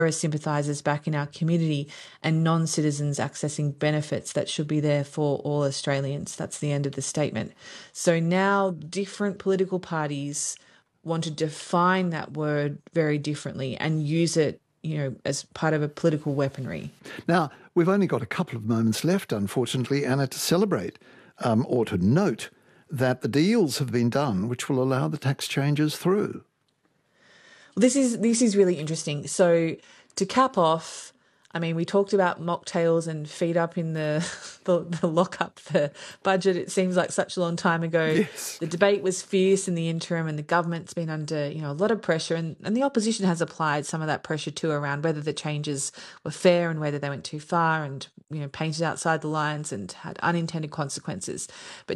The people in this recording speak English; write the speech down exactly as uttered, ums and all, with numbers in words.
sympathisers back in our community and non-citizens accessing benefits that should be there for all Australians. That's the end of the statement. So now different political parties want to define that word very differently and use it, you know, as part of a political weaponry. Now, we've only got a couple of moments left, unfortunately, Anna, to celebrate um, or to note that the deals have been done which will allow the tax changes through. Well, this is this is really interesting. So to cap off, I mean, we talked about mocktails and feet up in the, the, the lock-up for budget. It seems like such a long time ago. Yes. The debate was fierce in the interim and the government's been under, you know, a lot of pressure, and, and the opposition has applied some of that pressure too around whether the changes were fair and whether they went too far and, you know, painted outside the lines and had unintended consequences. But